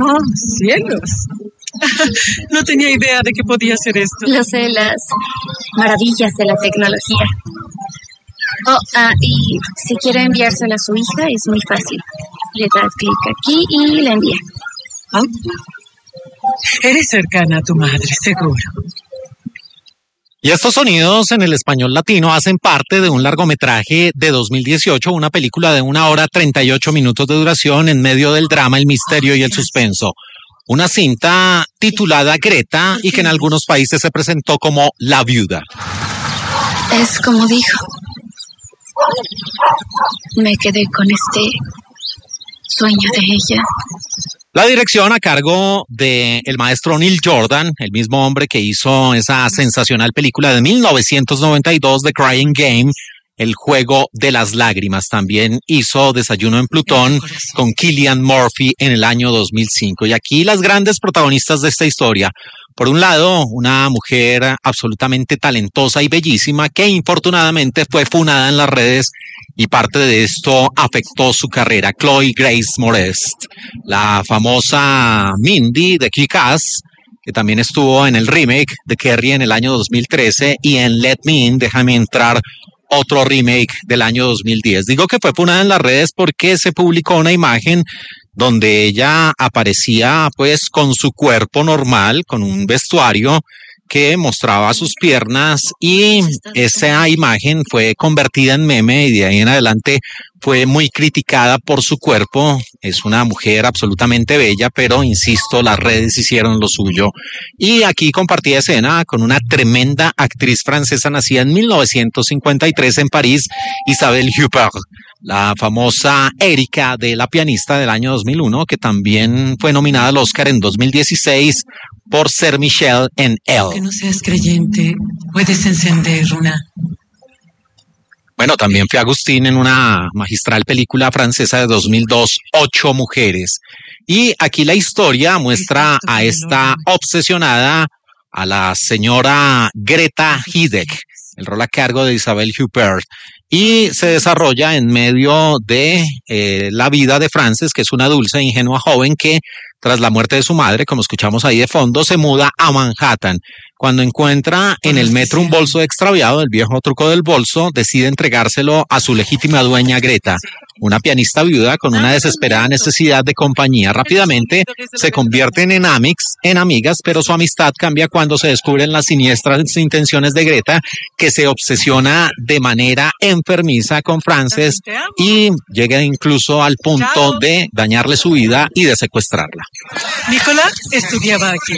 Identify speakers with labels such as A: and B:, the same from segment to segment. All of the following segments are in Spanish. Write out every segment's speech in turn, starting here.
A: Oh, cielos. No tenía idea de que podía hacer esto.
B: Lo sé, las maravillas de la tecnología. Y si quiere enviársela a su hija, es muy fácil. Le da clic aquí y la envía.
A: ¿Oh? Eres cercana a tu madre, seguro.
C: Y estos sonidos en el español latino hacen parte de un largometraje de 2018, una película de 1 hora 38 minutos de duración en medio del drama, el misterio y el suspenso. Una cinta titulada Greta y que en algunos países se presentó como La Viuda.
B: Es como dijo. Me quedé con este sueño de ella.
C: La dirección a cargo de el maestro Neil Jordan, el mismo hombre que hizo esa sensacional película de 1992, The Crying Game, El Juego de las Lágrimas. También hizo Desayuno en Plutón con Cillian Murphy en el año 2005. Y aquí las grandes protagonistas de esta historia. Por un lado, una mujer absolutamente talentosa y bellísima que infortunadamente fue funada en las redes y parte de esto afectó su carrera. Chloe Grace Moretz, la famosa Mindy de Kick-Ass, que también estuvo en el remake de Carrie en el año 2013 y en Let Me In, Déjame Entrar, otro remake del año 2010. Digo que fue funada en las redes porque se publicó una imagen donde ella aparecía pues con su cuerpo normal, con un vestuario que mostraba sus piernas y esa imagen fue convertida en meme y de ahí en adelante fue muy criticada por su cuerpo. Es una mujer absolutamente bella, pero insisto, las redes hicieron lo suyo. Y aquí compartía escena con una tremenda actriz francesa nacida en 1953 en París, Isabelle Huppert, la famosa Erika de La pianista del año 2001, que también fue nominada al Oscar en 2016 por ser Michelle en Elle.
A: Que no seas creyente, puedes encender una.
C: Bueno, también fue Agustín en una magistral película francesa de 2002, 8 mujeres. Y aquí la historia muestra a esta obsesionada, a la señora Greta Hidek, el rol a cargo de Isabelle Huppert. Y se desarrolla en medio de la vida de Frances, que es una dulce e ingenua joven que, tras la muerte de su madre, como escuchamos ahí de fondo, se muda a Manhattan. Cuando encuentra en el metro un bolso extraviado, el viejo truco del bolso, decide entregárselo a su legítima dueña Greta, una pianista viuda con una desesperada necesidad de compañía. Rápidamente se convierten en amigas, pero su amistad cambia cuando se descubren las siniestras intenciones de Greta, que se obsesiona de manera enfermiza con Frances y llega incluso al punto de dañarle su vida y de secuestrarla.
A: Nicolás estudiaba aquí.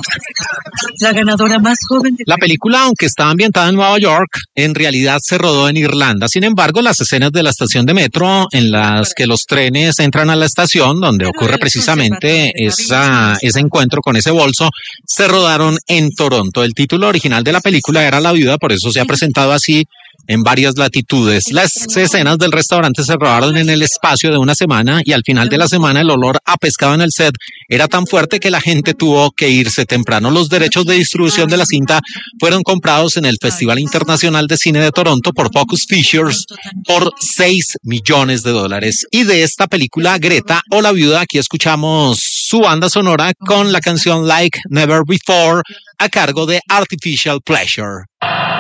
A: La ganadora más joven de...
C: La película, aunque está ambientada en Nueva York, en realidad se rodó en Irlanda. Sin embargo, las escenas de la estación de metro en las que los trenes entran a la estación, donde ocurre precisamente ese encuentro con ese bolso, se rodaron en Toronto. El título original de la película era La Viuda, por eso se ha presentado así en varias latitudes. Las escenas del restaurante se rodaron en el espacio de una semana y al final de la semana el olor a pescado en el set era tan fuerte que la gente tuvo que irse temprano. Los derechos de distribución de la cinta fueron comprados en el Festival Internacional de Cine de Toronto por Focus Features por $6 millones. Y de esta película, Greta o La Viuda, aquí escuchamos su banda sonora con la canción Like Never Before a cargo de Artificial Pleasure.